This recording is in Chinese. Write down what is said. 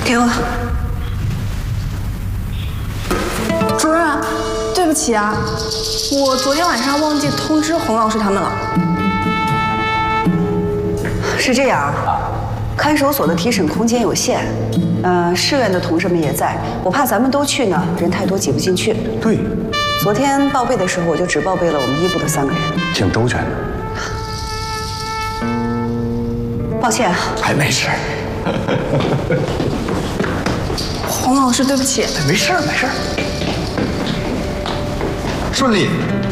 给我。 主任，对不起啊，我昨天晚上忘记通知洪老师他们了。 是这样，看守所的提审空间有限，市院的同志们也在，我怕咱们都去呢，人太多挤不进去。 对， 昨天报备的时候，我就只报备了我们一部的3个人。 挺周全的。 抱歉， 还没事。 洪老师，对不起。 没事，没事。顺利。